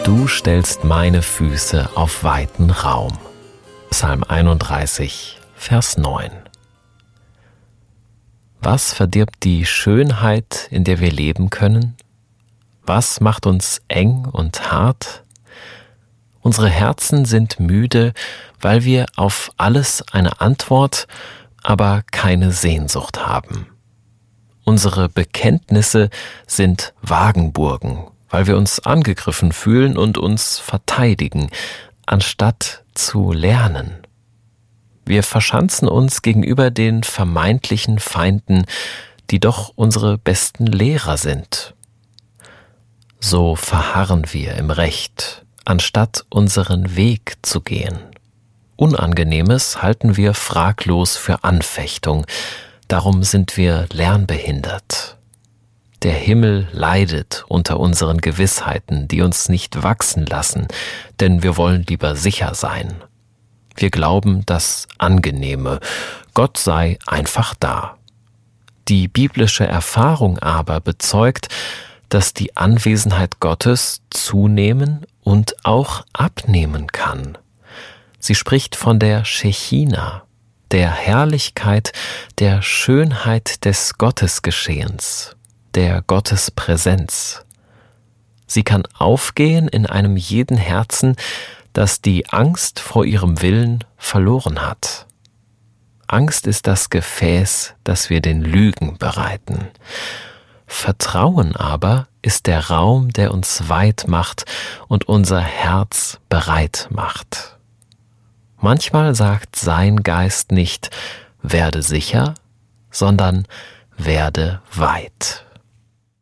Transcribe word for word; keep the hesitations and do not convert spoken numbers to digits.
Du stellst meine Füße auf weiten Raum. Psalm einunddreißig, Vers neun. Was verdirbt die Schönheit, in der wir leben können? Was macht uns eng und hart? Unsere Herzen sind müde, weil wir auf alles eine Antwort, aber keine Sehnsucht haben. Unsere Bekenntnisse sind Wagenburgen, weil wir uns angegriffen fühlen und uns verteidigen, anstatt zu lernen. Wir verschanzen uns gegenüber den vermeintlichen Feinden, die doch unsere besten Lehrer sind. So verharren wir im Recht, anstatt unseren Weg zu gehen. Unangenehmes halten wir fraglos für Anfechtung, darum sind wir lernbehindert. Der Himmel leidet unter unseren Gewissheiten, die uns nicht wachsen lassen, denn wir wollen lieber sicher sein. Wir glauben das Angenehme, Gott sei einfach da. Die biblische Erfahrung aber bezeugt, dass die Anwesenheit Gottes zunehmen und auch abnehmen kann. Sie spricht von der Schechina, der Herrlichkeit, der Schönheit des Gottesgeschehens, der Gottespräsenz. Sie kann aufgehen in einem jeden Herzen, das die Angst vor ihrem Willen verloren hat. Angst ist das Gefäß, das wir den Lügen bereiten. Vertrauen aber ist der Raum, der uns weit macht und unser Herz bereit macht. Manchmal sagt sein Geist nicht, werde sicher, sondern werde weit.